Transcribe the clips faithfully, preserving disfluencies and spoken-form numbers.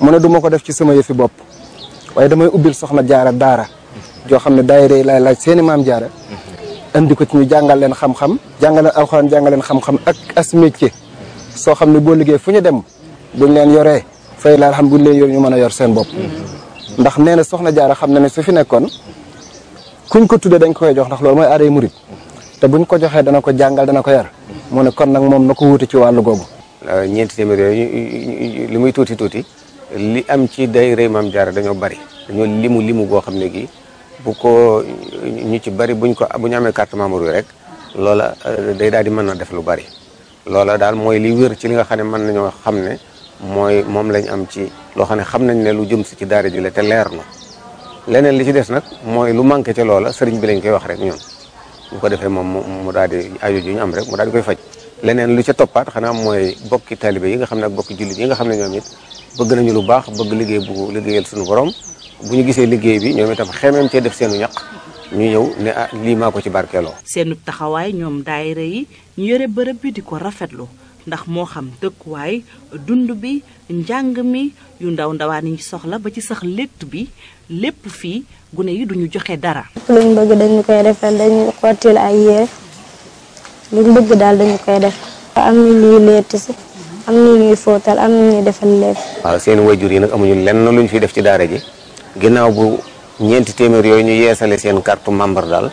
mu ne du ma ko def ci sama yëfi bopp waaye damay ubbil soxna jaara daara joo xam ne daayira yi laay laaj seeni maam jaara andi ko ci ñu jàngal leen xam-xam jàngal leen alxuraan jàngal leen xam-xam ak as métier soo xam ne boo liggéey fu ñu dem buñ leen yoree fay la xam buñ leen yor ñu mën a yor seen bopp ndax nee na soxna jaara xam na ne su fi nekkoon kuñ ko tuddee dañ koy jox ndax loolu mooy aaday murit te buñ ko joxee dana ko jàngal dana ko yar mu ne kon nag moom na ko wuute ci wàllu googu. ñeenti téeméer yooyu li muy tuuti tuuti li am ci daayira maam jaara dañoo bari dañoo limu limu goo xam ne gi bu ko ñu ci bari buñ ko bu ñu amee carte membre yi rek loola day daal di mën a def lu bari loola daal mooy li wér ci li nga xam ne mën nañoo xam ne mooy moom lañ am ci loo xam ne xam nañ ne lu jëm si ci daara ji la te leer na leneen li ci des nag mooy lu manqué ca loola sëriñ bi lañ koy wax rek ñun bu ko defee moom mu daal di aajo ju ñu am rek mu daal di koy faj leneen lu ca toppaat xanaa mooy bokki taalibe yi nga xam ne ak bokki jullit yi nga xam ne ñoom it bëgg nañu lu baax bëgg liggéey bu liggéeyal suñu borom bu ñu gisee liggéey bi ñoom itam xemeem cee def seenu ñaq ñu ñëw ne ah lii maa ko ci barkeeloo. seenu taxawaay ñoom daayira yi ñu yore bërëb bi di ko rafetlu ndax moo xam dëkkuwaay dund bi njàng mi yu ndaw ndawaan yi soxla ba ci sax létt bi lépp fii gune yi duñu joxe dara. luñ bëgg dañu koy defal dañu xottil ay yére luñ bëgg daal dañu koy def am ni ñuy letti si am ni ñuy fóotal am ni ñuy defal lépp. waaw seen wayjur yi nag amuñu lenn luñ fi def ci daara ji ginnaaw bu ñeenti téeméer yooyu ñu yeesale seen carte membre daal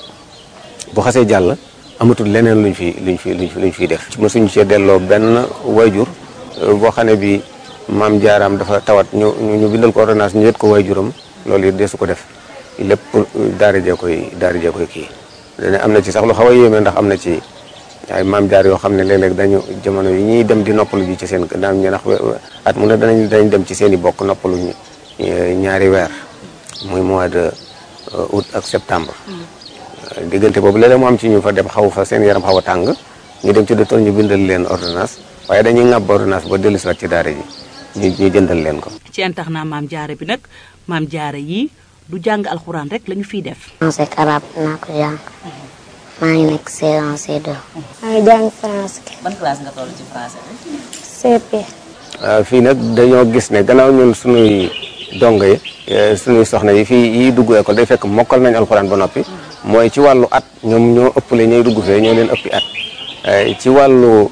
bu xasee jàll amatul leneen luñ fi luñ fi luñ fi luñ fiy def. mosuñu cee delloo benn wayjur boo xam ne bi maam jaaraam dafa tawat ñu ñu bindal ko ordonnance ñu yët ko wayjuram loolu it deesu ko def lépp daara jee koy daara jee koy kii. dana am na ci sax lu xaw a yéeme ndax am na ci ay maam jaar yoo xam ne léeg-léeg dañu jamono yi ñuy dem di noppalu ji ci seen daam ñu ndax at mu ne danañ danañ dem ci seen i bokk noppalu ñaari weer muy mois de août ak septembre. diggante boobu léeg-léeg mu am ci ñu fa dem xaw fa seen yaram xaw a tàng ñu dem ci docteur ñu bindal leen ordonnance waaye dañuy ŋàbb ordonnance ba dellusiwaat ci daara ji ñu ñu jëndal leen ko. ci internat maam jaara bi nag maam jaara yi du jàng alxuraan rek lañu fiy def. français ak arabe naa ko jàng maa ngi nekk C un C deux. maa ngi jàng français. ban classe nga toll ci français bi. C P. fii nag dañoo gis ne gannaaw ñun suñuy dongo yi suñuy soxna yi fii yi dugg école day fekk mokkal nañ alxuraan ba noppi mooy ci wàllu at ñoom ñoo ëppale ñooy dugg fee ñoo leen ëppi at ci wàllu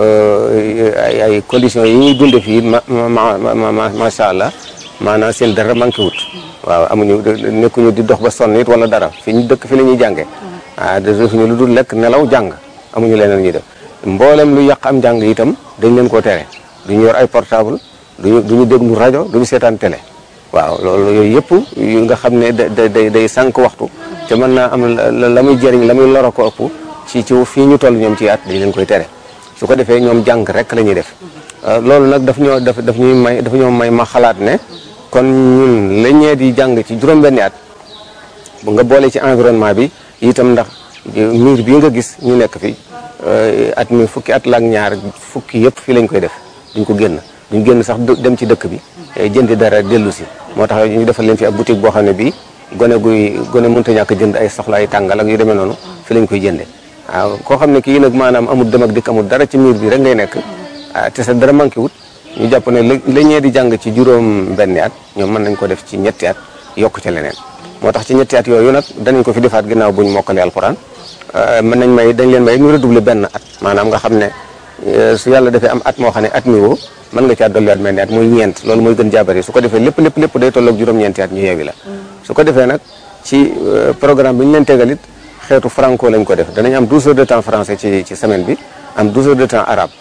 ay ay conditions yi ñuy dunde fii ma ma ma macha allah maanaam seen dara manqué wut. waaw amuñu nekkuñu di dox ba sonn it wala dara fi ñu dëkk fi la ñuy jàngee ah defuñu lu dul lekk nelaw jàng amuñu leneen ñuy def mboolem lu yàq am njàng itam dañ leen koo tere duñu yor ay portable duñu duñu déglu rajo duñu seetaan télé waaw loolu yooyu yëpp yu nga xam ne da day day sànq waxtu te mën naa am la muy jëriñ la muy loro ko ëpp ci ci fii ñu toll ñoom ci at dañ leen koy tere su ko defee ñoom jàng rek la ñuy def loolu nag daf ñoo daf daf ñuy may daf ñoo may ma xalaat ne kon ñun la ñee di jàng ci juróom-benni at bu nga boole ci environnement bi itam ndax miir bii nga gis ñu nekk fi at mi fukki at la ak ñaar fukki yëpp fii lañ koy def duñ ko génn duñ génn sax dem ci dëkk bi jëndi dara dellu si moo tax ñu defal leen fi ab boutique boo xam ne bii gone guy gone mënta ñàkk jënd ay soxla ay tàngal ak yu demee noonu fi lañ koy jënde waaw koo xam ne kii nag maanaam amul dem ak dikk amul dara ci miir bi rek ngay nekk te sa dara manqué wut ñu jàpp ne la ñee di jàng ci juróom benni at ñoom mën nañ ko def ci ñetti at yokk ca leneen moo tax ci ñetti at yooyu nag danañ ko fi defaat ginnaaw buñ mokkalee alxuraan mën nañ may dañ leen may ñu redoubler benn at maanaam nga xam ne su yàlla defee am at moo xam ne at mi woo mën nga caa dolliwaat mel ni at muy ñeent loolu mooy gën jaabari su ko defee lépp lépp lépp day tolloog juróom-ñeenti at ñu yeewi la su ko defee nag ci programme bi ñu leen tegal it xeetu franco lañ ko def danañ am douze heures de temps français ci ci semaine bi am douze heures de temps arabe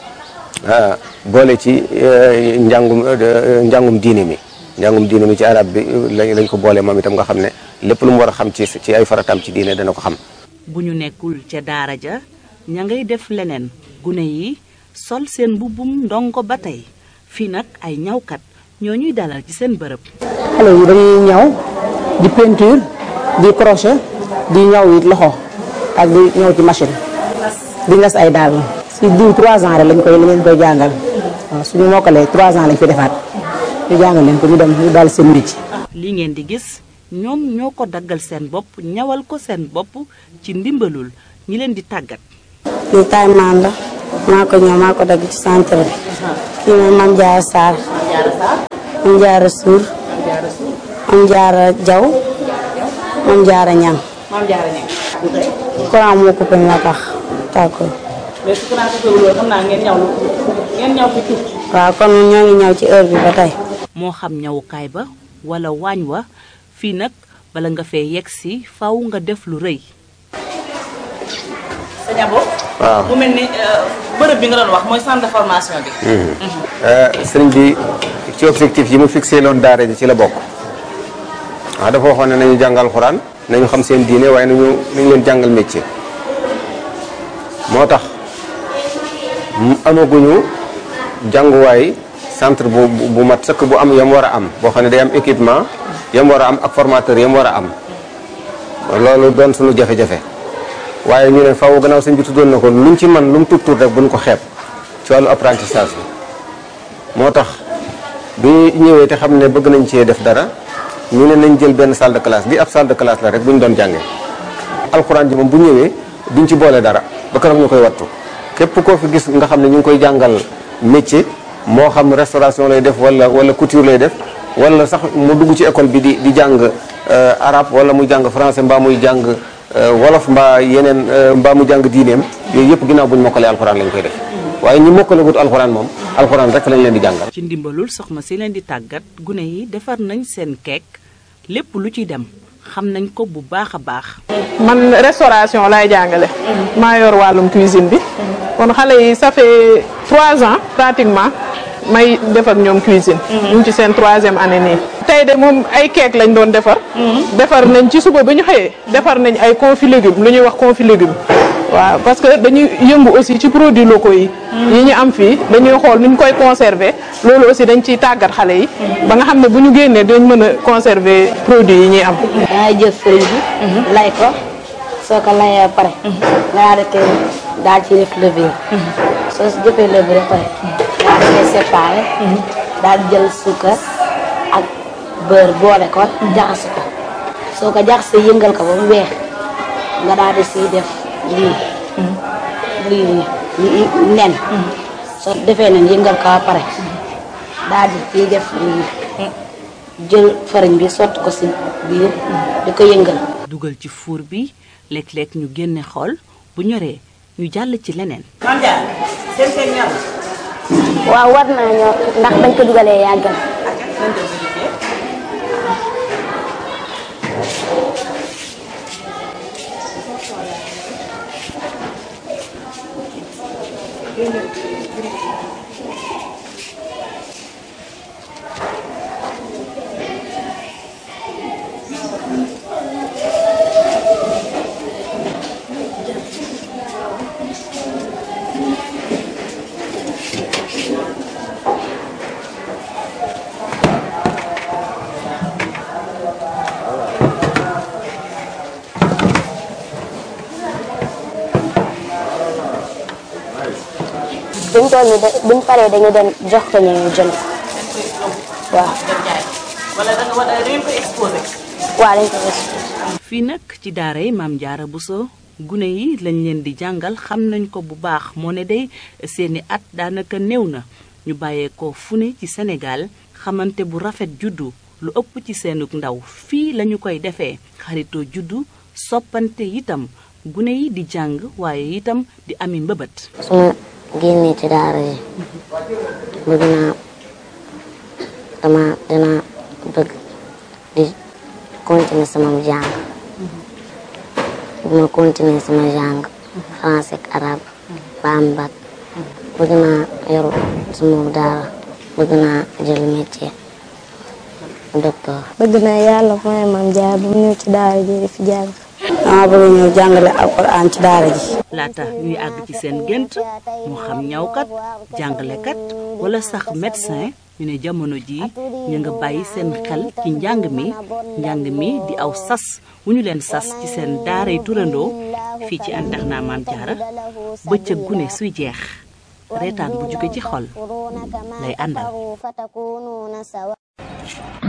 boole ci njàngum njàngum diine mi njàngum diine mi ci arab bi lañ ko boole moom itam nga xam ne lépp lu mu war a xam ci ci ay farataam ci diine dana ko xam. bu ñu nekkul ca daara ja ña ngay def leneen gune yi sol seen mbubbum ndongo ba tey fii nag ay ñawkat ñoo ñuy dalal ci seen bërëb. xale yi dañuy ñaw di peinture di crochet di ñaw it loxo ak di ñaw ci machine di ngas ay daal. si diw trois ans rek lañ koy lañ koy jàngal waaw suñu mokkalee trois ans lañ fi defaat ñu jàngal leen ko ñu dem ñu daal seen métier. li ngeen di gis ñoom ñoo ko daggal seen bopp ñawal ko seen bopp ci ndimbalul ñi leen di tàggat. lii taay maan la maa ko ñëw maa ko dagg ci centre bi kii mooy Mame Diarra Sarr Mam Jaara Suur. Mam Jaara Suur. Mam Jaara Jaw. Mam Jaara Ñang. Mam Jaara Ñang. courant moo coupé moo tax tàggoo. mais su courant coupé wul xam naa ngeen ñaw lu ngeen ñaw fi tuuti. waaw kon ñoo ngi ñaw ci heure bi ba tey. moo xam ñawukaay ba wala waañ wa fii nag bala nga fee yegg si faw nga def lu rëy. sa ñabo. waaw mu mel ni bërëb bi nga doon wax mooy centre de formation bi. sëriñ bi ci objectif yi mu fixé loon daara ji ci la bokk. waaw dafa waxoon ne nañu jàngal Alxuraan nañu xam seen diine waaye nañu nañu leen jàngal métier. moo tax amaguñu jànguwaay centre bu bu mat sëkk bu am yam war a am boo xam ne day am équipement yam war a am ak formateur yam war a am loolu doon suñu jafe-jafe waaye ñu ne faaw gannaaw sëñ bi tuddoon na ko luñ ci man lu mu tuut tuut rek buñ ko xeeb ci wàllu apprentissage bi moo tax bi ñëwee te xam ne bëgg nañ cee def dara ñu ne nañ jël benn salle de classe bi ab salle de classe la rek bu ñu doon jàngee alxuraan ji moom bu ñëwee duñ ci boole dara ba keroog ñu koy wattu képp koo fi gis nga xam ne ñu ngi koy jàngal métier moo xam restauration lay def wala wala couture lay def wala sax mu dugg ci école bi di di jàng arabe wala muy jàng français mbaa muy jàng wolof mbaa yeneen mbaa mu jàng diineem yooyu yëpp ginnaaw bu ñu mokkalee alxuraan lañ koy def waaye ñi mokkalagut alxuraan moom alxuraan rek lañ leen di jàngal. ci ndimbalul soxna si leen di tàggat gune yi defar nañ seen keek lépp lu ci dem xam nañ ko bu baax a baax. man restauration laay jàngale. maa yor wàllum cuisine bi. kon xale yi ça fait trois ans pratiquement may def ak ñoom cuisine. ñu ngi ci seen troisième année nii. tey de moom ay keek lañ doon defar. defar nañ ci suba ba ñu xëyee defar nañ ay confit légumes lu ñuy wax confit légumes. waaw parce que dañuy yëngu aussi ci produits locaux yi. yi ñu am fii dañuy xool nu ñu koy conserver loolu aussi dañ ciy tàggat xale yi. ba nga xam ne bu ñu génnee dañ mën a conserver produits yi ñuy am. dangay jël fëriñ bi. lay ko soo ko layee ba pare. nga daal di koy daal ci def levure. soo si jëfee levure ba pare. daal di koy séparé. daal di jël suukar ak beurre boole ko. jaxase ko soo ko jaxasee yëngal ko ba mu weex nga daal di siy def. lii lii lii nen soo defee nen yëngal ko ba pare daal di ciy def lii jël fariñ bi sotti ko si biir di ko yëngal. dugal ci fuur bi léeg-léeg ñu génne xool bu ñoree ñu jàll ci leneen. waaw war naa ñor ndax bañ ko dugalee yàggal. buñ toll nii de buñ paree dañu dem jox ko ñu jënd waaw. wala da nga wala da ngeen koy exposé. waaw dañ koy exposé. fii nag ci daara yi Maam Jaara Buso gune yi lañ leen di jàngal xam nañ ko bu baax moo ne day seeni at daanaka néew na ñu bàyyee ko fu ne ci Sénégal xamante bu rafet juddu lu ëpp ci seenug ndaw fii lañu koy defee xaritoo juddu soppante itam gune yi di jàng waaye itam di ami mbëbët. génnee ci daara yi bëgg naa dama dina bëgg di continuer sama jàng bëgg ma continuer sama jàng français ak arabe ba am bac bëgg naa yor sama daara bëgg naa jël métier docteur. bëgg naa yàlla mooy Maam Jaara bu ñëw ci daara ji di fi jàng. dama bëgg ñëw jàngale alxuraan ci daara ji. laata ñuy àgg ci seen gént moo xam ñawkat jàngalekat wala sax médecin ñu ne jamono ji ñu nga bàyyi seen xel ci njàng mi njàng mi di aw sas wu ñu leen sas ci seen daaray turandoo fii ci internat Maam Jaara bëccëg gune suy jeex reetaan bu jóge ci xol lay àndal.